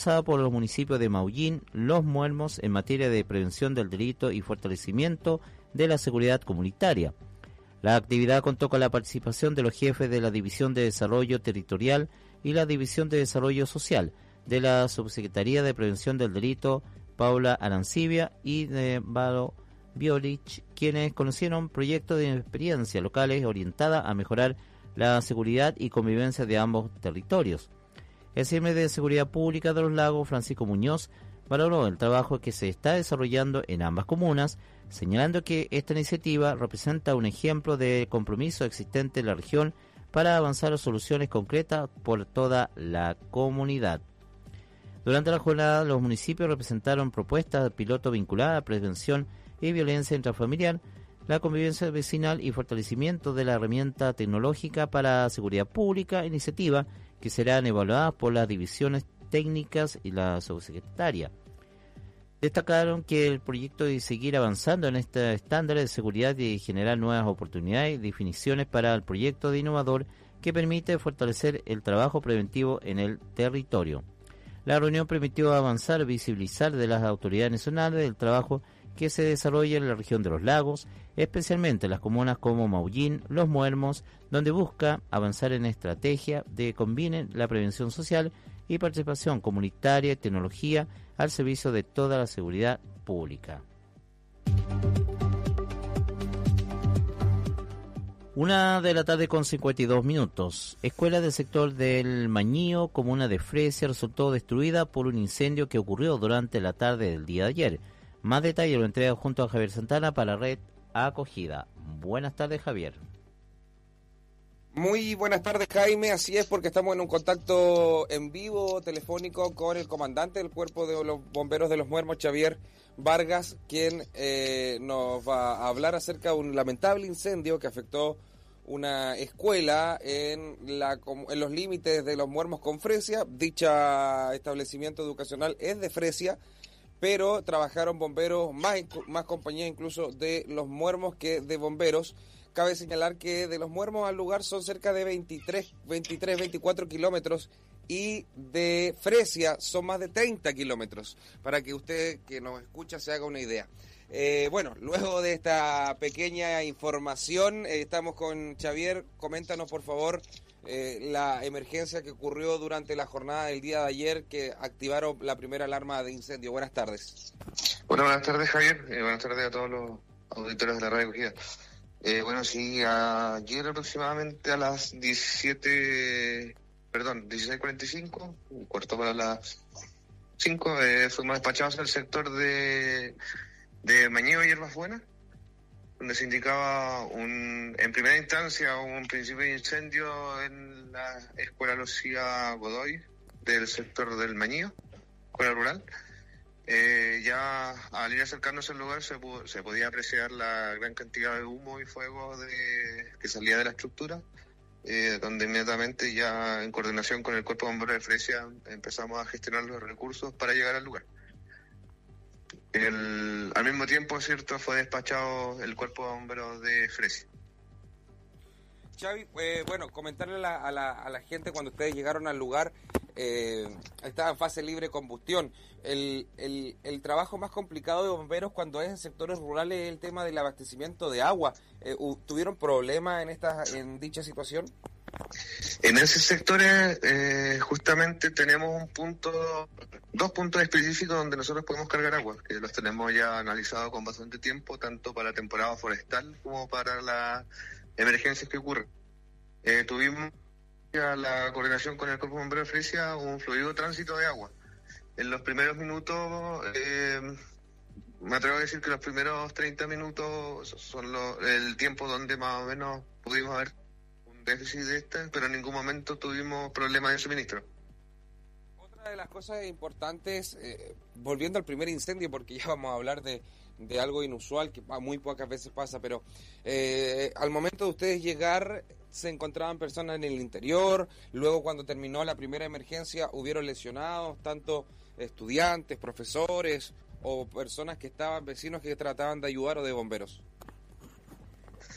realizada por los municipios de Maullín, Los Muermos, en materia de prevención del delito y fortalecimiento de la seguridad comunitaria. La actividad contó con la participación de los jefes de la División de Desarrollo Territorial y la División de Desarrollo Social, de la Subsecretaría de Prevención del Delito, Paula Arancibia, y de Valo Biolich, quienes conocieron proyectos de experiencia locales orientadas a mejorar la seguridad y convivencia de ambos territorios. El CM de Seguridad Pública de los Lagos, Francisco Muñoz, valoró el trabajo que se está desarrollando en ambas comunas, señalando que esta iniciativa representa un ejemplo de compromiso existente en la región para avanzar a soluciones concretas por toda la comunidad. Durante la jornada, los municipios representaron propuestas de piloto vinculadas a prevención y violencia intrafamiliar, la convivencia vecinal y fortalecimiento de la herramienta tecnológica para seguridad pública, iniciativa que serán evaluadas por las divisiones técnicas y la subsecretaria. Destacaron que el proyecto de seguir avanzando en este estándar de seguridad y generar nuevas oportunidades y definiciones para el proyecto de innovador que permite fortalecer el trabajo preventivo en el territorio. La reunión permitió avanzar y visibilizar de las autoridades nacionales el trabajo que se desarrolla en la región de los lagos, especialmente en las comunas como Maullín, Los Muermos, donde busca avanzar en estrategia de combinen la prevención social y participación comunitaria y tecnología al servicio de toda la seguridad pública. 1:52 p.m. Escuela del sector del Mañío, comuna de Fresia, resultó destruida por un incendio que ocurrió durante la tarde del día de ayer. Más detalles lo entrega junto a Javier Santana para Red Acogida. Buenas tardes, Javier. Muy buenas tardes, Jaime. Así es, porque estamos en un contacto en vivo telefónico con el comandante del Cuerpo de los Bomberos de Los Muermos, Xavier Vargas, quien nos va a hablar acerca de un lamentable incendio que afectó una escuela en los límites de Los Muermos con Fresia. Dicha establecimiento educacional es de Fresia, pero trabajaron bomberos, más compañía incluso de Los Muermos que de bomberos. Cabe señalar que de Los Muermos al lugar son cerca de 24 kilómetros y de Fresia son más de 30 kilómetros, para que usted que nos escucha se haga una idea. Bueno, luego de esta pequeña información, estamos con Xavier. Coméntanos, por favor, la emergencia que ocurrió durante la jornada del día de ayer, que activaron la primera alarma de incendio. Buenas tardes. Bueno, buenas tardes, Javier. Buenas tardes a todos los auditores de la radio Acogida. Bueno, sí, ayer aproximadamente a las 16:45, un cuarto para las 5, fuimos despachados al sector de Mañío y Hierbas Buenas, donde se indicaba en primera instancia un principio de incendio en la Escuela Lucía Godoy del sector del Mañío, escuela rural. Ya al ir acercándose al lugar se podía apreciar la gran cantidad de humo y fuego que salía de la estructura, donde inmediatamente, ya en coordinación con el Cuerpo de Bomberos de Fresia, empezamos a gestionar los recursos para llegar al lugar. Al mismo tiempo, cierto, fue despachado el Cuerpo de Bomberos de Fresia. Xavi, bueno, comentarle a la gente, cuando ustedes llegaron al lugar, estaba en fase libre de combustión. El trabajo más complicado de bomberos cuando es en sectores rurales es el tema del abastecimiento de agua. ¿Tuvieron problemas en dicha situación? En esos sectores justamente tenemos dos puntos específicos donde nosotros podemos cargar agua, que los tenemos ya analizados con bastante tiempo, tanto para la temporada forestal como para las emergencias que ocurren. Tuvimos la coordinación con el Cuerpo de Bomberos de Fresia un fluido tránsito de agua. En los primeros minutos, me atrevo a decir que los primeros 30 minutos son el tiempo donde más o menos pudimos haber un déficit pero en ningún momento tuvimos problemas de suministro. Otra de las cosas importantes, volviendo al primer incendio, porque ya vamos a hablar de algo inusual que muy pocas veces pasa, pero al momento de ustedes llegar se encontraban personas en el interior. Luego, cuando terminó la primera emergencia, hubieron lesionados, tanto estudiantes, profesores o personas que estaban, vecinos que trataban de ayudar, o de bomberos.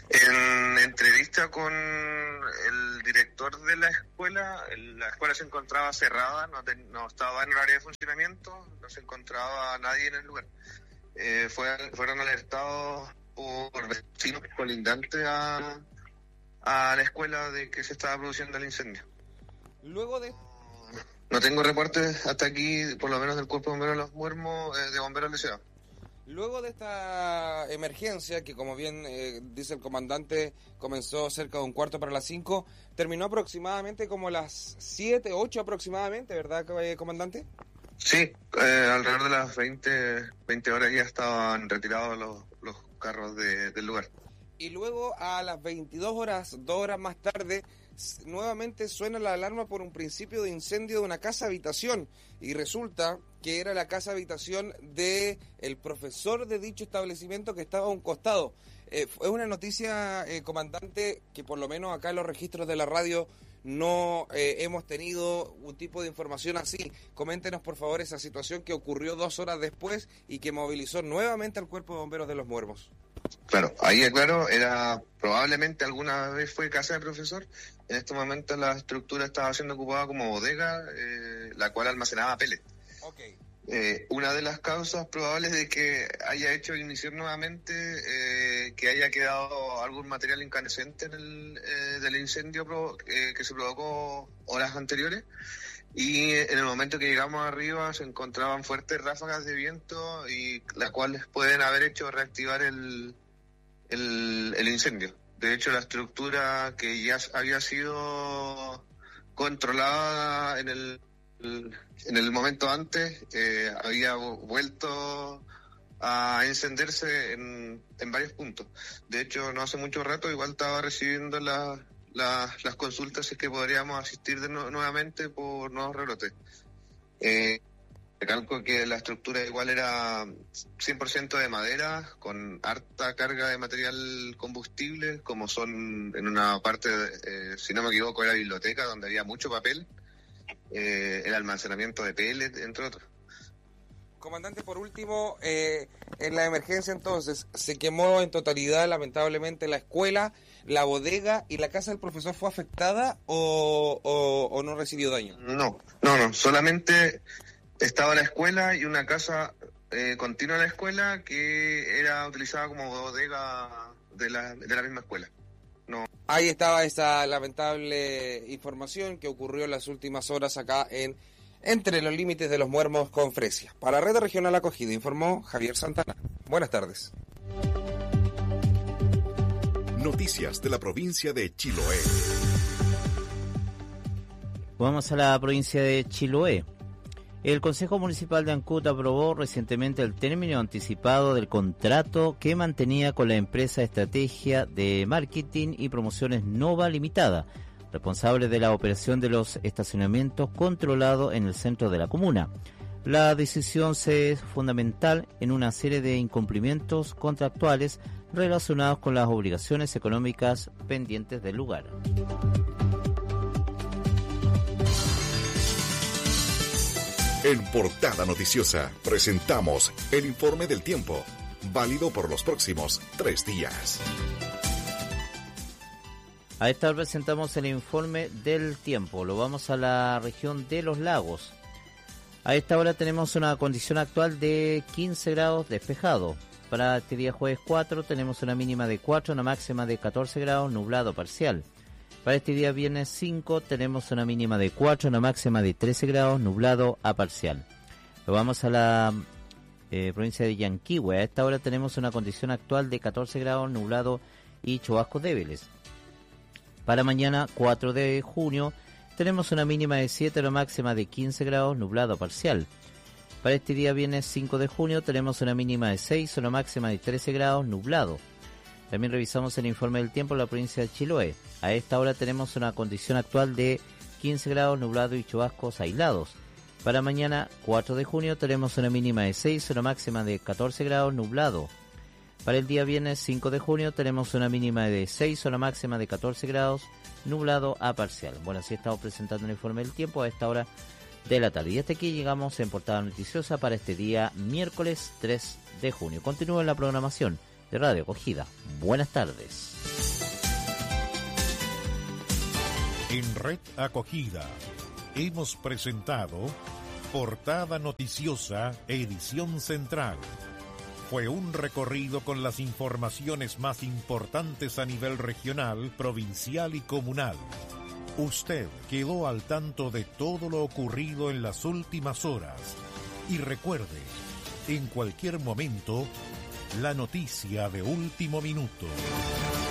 En entrevista con el director de la escuela se encontraba cerrada, no estaba en horario de funcionamiento, no se encontraba nadie en el lugar. Fueron alertados por vecinos colindantes a la escuela de que se estaba produciendo el incendio. Luego de... No tengo reportes hasta aquí, por lo menos del Cuerpo de Bomberos de Los Muermos, de Bomberos de Ciudad. Luego de esta emergencia, que como bien dice el comandante, comenzó cerca de 5:15, terminó aproximadamente como las 7, 8 aproximadamente, ¿verdad, comandante? Sí, alrededor de las 20 horas ya estaban retirados los carros del lugar. Y luego a las 22 horas, 2 horas más tarde, nuevamente suena la alarma por un principio de incendio de una casa habitación, y resulta que era la casa habitación de el profesor de dicho establecimiento que estaba a un costado. Es una noticia, comandante, que por lo menos acá en los registros de la radio no hemos tenido un tipo de información así. Coméntenos por favor esa situación que ocurrió 2 horas después y que movilizó nuevamente al Cuerpo de Bomberos de Los Muermos. Claro, ahí claro, probablemente alguna vez fue casa de profesor. En este momento la estructura estaba siendo ocupada como bodega, la cual almacenaba pellet. Okay. Una de las causas probables de que haya hecho ignición nuevamente, que haya quedado algún material incandescente del incendio que se provocó horas anteriores, y en el momento que llegamos arriba se encontraban fuertes ráfagas de viento, y las cuales pueden haber hecho reactivar el incendio. De hecho, la estructura que ya había sido controlada en el momento antes, había vuelto a encenderse en varios puntos. De hecho, no hace mucho rato igual estaba recibiendo las consultas, es que podríamos asistir nuevamente por nuevos rebrotes. Recalco que la estructura igual era 100% de madera, con harta carga de material combustible, como son en una parte, si no me equivoco, era la biblioteca, donde había mucho papel, el almacenamiento de pellet, entre otros. Comandante, por último, en la emergencia entonces, se quemó en totalidad, lamentablemente, la escuela, la bodega y la casa del profesor. ¿Fue afectada o no recibió daño? No, solamente estaba la escuela y una casa continua de la escuela que era utilizada como bodega de la misma escuela. No. Ahí estaba esa lamentable información que ocurrió en las últimas horas acá entre los límites de Los Muermos con Fresia. Para Red Regional Acogida informó Javier Santana. Buenas tardes. Noticias de la provincia de Chiloé. Vamos a la provincia de Chiloé. El Consejo Municipal de Ancud aprobó recientemente el término anticipado del contrato que mantenía con la empresa Estrategia de Marketing y Promociones Nova Limitada, responsable de la operación de los estacionamientos controlados en el centro de la comuna. La decisión se es fundamental en una serie de incumplimientos contractuales relacionados con las obligaciones económicas pendientes del lugar. En Portada Noticiosa presentamos el informe del tiempo, válido por los próximos 3 días. A esta hora presentamos el informe del tiempo. Lo vamos a la región de Los Lagos. A esta hora tenemos una condición actual de 15 grados despejado. Para este día jueves 4 tenemos una mínima de 4, una máxima de 14 grados, nublado parcial. Para este día viernes 5 tenemos una mínima de 4, una máxima de 13 grados, nublado a parcial. Lo vamos a la provincia de Yanquihue. A esta hora tenemos una condición actual de 14 grados, nublado y chubascos débiles. Para mañana 4 de junio tenemos una mínima de 7, una máxima de 15 grados, nublado parcial. Para este día viernes 5 de junio tenemos una mínima de 6, una máxima de 13 grados, nublado. También revisamos el informe del tiempo en la provincia de Chiloé. A esta hora tenemos una condición actual de 15 grados, nublado y chubascos aislados. Para mañana 4 de junio tenemos una mínima de 6, una máxima de 14 grados, nublado. Para el día viernes 5 de junio tenemos una mínima de 6, una máxima de 14 grados, nublado a parcial. Bueno, así estamos presentando el informe del tiempo a esta hora de la tarde. Y hasta aquí llegamos en Portada Noticiosa para este día miércoles 3 de junio. Continúa en la programación de Radio Acogida. Buenas tardes. En Red Acogida hemos presentado Portada Noticiosa, edición central. Fue un recorrido con las informaciones más importantes a nivel regional, provincial y comunal. Usted quedó al tanto de todo lo ocurrido en las últimas horas. Y recuerde, en cualquier momento, la noticia de último minuto.